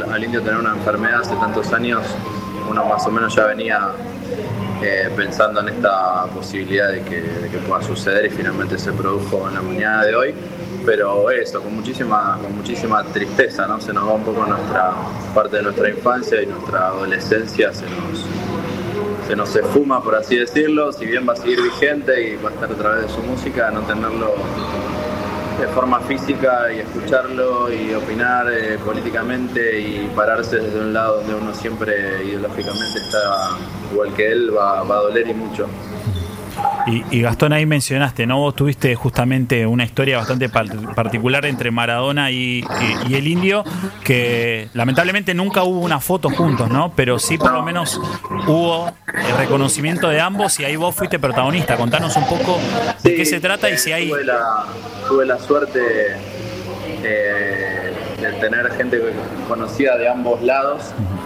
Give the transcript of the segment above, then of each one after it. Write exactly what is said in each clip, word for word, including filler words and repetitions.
al Indio tener una enfermedad hace tantos años, uno más o menos ya venía eh, pensando en esta posibilidad de que, de que pueda suceder y finalmente se produjo en la mañana de hoy. Pero eso, con muchísima, con muchísima tristeza, ¿no? Se nos va un poco nuestra parte de nuestra infancia y nuestra adolescencia se nos, se nos esfuma, por así decirlo. Si bien va a seguir vigente y va a estar a través de su música, no tenerlo de forma física y escucharlo y opinar eh, políticamente y pararse desde un lado donde uno siempre ideológicamente está igual que él, va, va a doler y mucho. Y, y Gastón, ahí mencionaste, ¿no? Vos tuviste justamente una historia bastante particular entre Maradona y, y, y el Indio, que lamentablemente nunca hubo una foto juntos, ¿no? Pero sí por lo menos hubo el reconocimiento de ambos y ahí vos fuiste protagonista. Contanos un poco de sí, qué se trata y si hay... Tuve la, tuve la suerte eh, de tener gente conocida de ambos lados.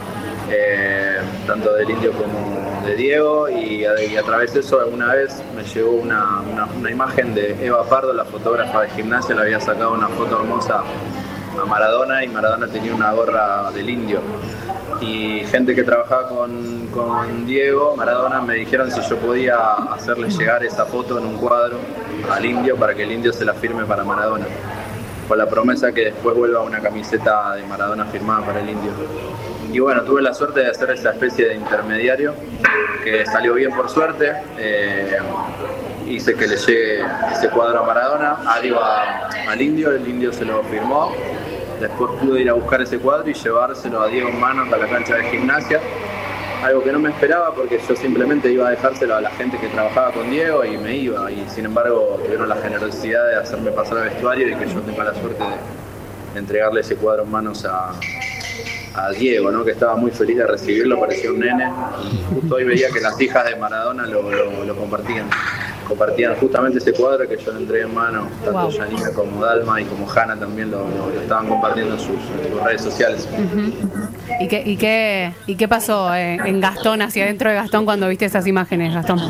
Eh, tanto del Indio como de Diego, y a, y a través de eso alguna vez me llegó una, una, una imagen de Eva Pardo, la fotógrafa de Gimnasia, le había sacado una foto hermosa a Maradona y Maradona tenía una gorra del Indio. Y gente que trabajaba con, con Diego Maradona me dijeron si yo podía hacerle llegar esa foto en un cuadro al Indio para que el Indio se la firme para Maradona, con la promesa que después vuelva una camiseta de Maradona firmada para el Indio. Y bueno, tuve la suerte de hacer esa especie de intermediario, que salió bien por suerte. Eh, hice que le llegue ese cuadro a Maradona, arriba al Indio, el Indio se lo firmó. Después pude ir a buscar ese cuadro y llevárselo a Diego en manos a la cancha de Gimnasia. Algo que no me esperaba porque yo simplemente iba a dejárselo a la gente que trabajaba con Diego y me iba. Y sin embargo tuvieron la generosidad de hacerme pasar al vestuario y que yo tenga la suerte de entregarle ese cuadro en manos a... a Diego, ¿no? Que estaba muy feliz de recibirlo, parecía un nene. Y justo hoy veía que las hijas de Maradona lo, lo, lo compartían. Compartían justamente ese cuadro que yo le entregué en mano. Tanto wow. Janina como Dalma y como Hanna también lo, lo, lo estaban compartiendo en sus, en sus redes sociales. Uh-huh. ¿Y, qué, y, qué, ¿Y qué pasó eh, en Gastón, hacia adentro de Gastón, cuando viste esas imágenes, Gastón?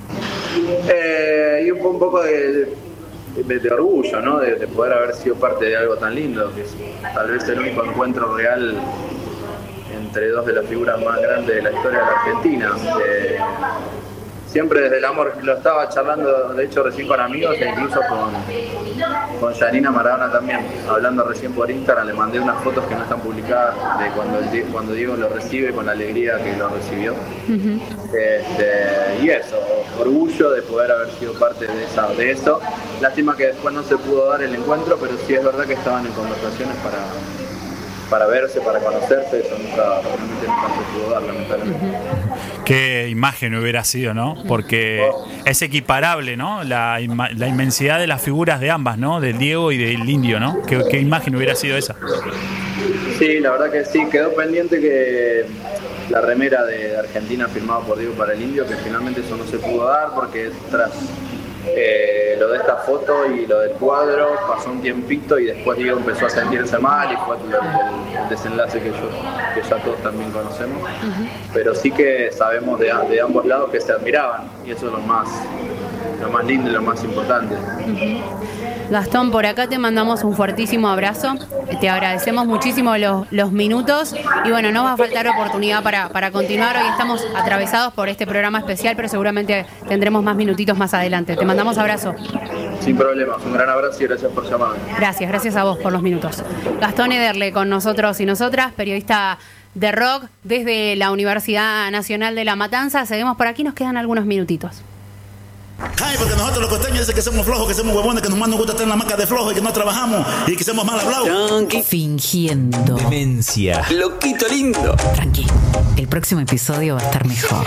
Eh, y un, un poco de, de, de orgullo, ¿no? De, de poder haber sido parte de algo tan lindo, que es tal vez el único encuentro real entre dos de las figuras más grandes de la historia de la Argentina. Eh, siempre desde el amor, lo estaba charlando de hecho recién con amigos e incluso con, con Janina Maradona también, hablando recién por Instagram, le mandé unas fotos que no están publicadas de cuando, el, cuando Diego lo recibe, con la alegría que lo recibió. Uh-huh. Este, y eso, orgullo de poder haber sido parte de, esa, de eso. Lástima que después no se pudo dar el encuentro, pero sí es verdad que estaban en conversaciones para... para verse, para conocerse, eso nunca, realmente nunca se pudo dar, lamentablemente. Uh-huh. Qué imagen hubiera sido, ¿no? Porque oh. es equiparable, ¿no? La, la inmensidad de las figuras de ambas, ¿no? Del Diego y del Indio, ¿no? ¿Qué, qué imagen hubiera sido esa? Sí, la verdad que sí, quedó pendiente que la remera de Argentina firmada por Diego para el Indio, que finalmente eso no se pudo dar porque tras Eh, lo de esta foto y lo del cuadro pasó un tiempito y después Diego empezó a sentirse mal y fue el, el, el desenlace que, yo, que ya todos también conocemos. Uh-huh. Pero sí que sabemos de, de ambos lados que se admiraban y eso es lo más, lo más lindo y lo más importante. Uh-huh. Gastón, por acá te mandamos un fuertísimo abrazo, te agradecemos muchísimo los, los minutos y bueno, no va a faltar oportunidad para, para continuar. Hoy estamos atravesados por este programa especial, pero seguramente tendremos más minutitos más adelante. Te mandamos abrazo. Sin problemas, un gran abrazo y gracias por llamarme. Gracias, gracias a vos por los minutos. Gastón Ederle con nosotros y nosotras, periodista de rock desde la Universidad Nacional de La Matanza. Seguimos por aquí, nos quedan algunos minutitos. Ay, porque nosotros los costeños dicen que somos flojos, que somos huevones, que nomás nos gusta estar en la maca de flojos y que no trabajamos y que somos mal hablados. Tranqui. Fingiendo. Demencia. Loquito lindo. Tranqui. El próximo episodio va a estar mejor.